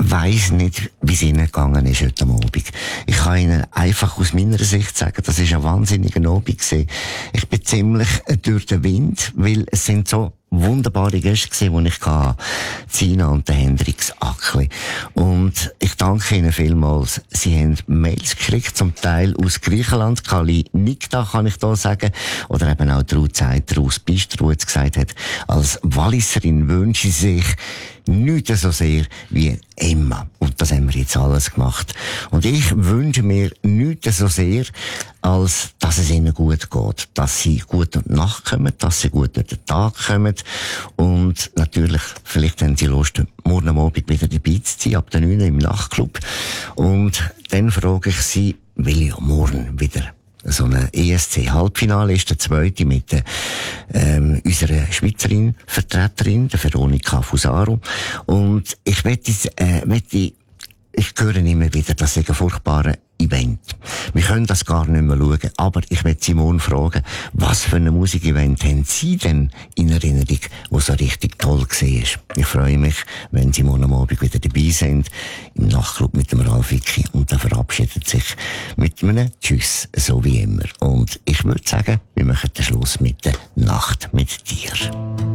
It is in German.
weiss nicht, wie es Ihnen gegangen ist heute Abend. Ich kann Ihnen einfach aus meiner Sicht sagen, das ist ein wahnsinniger Abend gewesen. Ich bin ziemlich durch den Wind, weil es sind so wunderbare Gäste gewesen, die ich hatte. Zina und der Hendrix Ackli. Und ich danke Ihnen vielmals. Sie haben Mails gekriegt, zum Teil aus Griechenland. Kali Nikta, kann ich da sagen. Oder eben auch die Ruth Zeiter aus Bistro, die jetzt gesagt hat, als Walliserin wünsche sie sich nichts so sehr wie Emma. Und das haben wir jetzt alles gemacht. Und ich wünsche mir nichts so sehr, als dass es ihnen gut geht. Dass sie gut durch die Nacht kommen, dass sie gut durch den Tag kommen. Und natürlich, vielleicht haben sie Lust, morgen Abend wieder dabei zu sein, ab der 9 im Nachtclub. Und dann frage ich sie, weil ja morgen wieder so eine ESC-Halbfinale ist, der zweite mit unserer Schweizerin, Vertreterin, der Veronika Fusaro. Und ich höre immer wieder, das ist ein furchtbarer Event. Wir können das gar nicht mehr schauen. Aber ich möchte Simone fragen, was für ein Musikevent haben Sie denn in Erinnerung, was so richtig toll war? Ich freue mich, wenn Sie morgen Abend wieder dabei sind, im Nachtclub mit dem Ralf Wicki. Und er verabschiedet sich mit einem Tschüss, so wie immer. Und ich würde sagen, wir machen den Schluss mit der Nacht mit dir.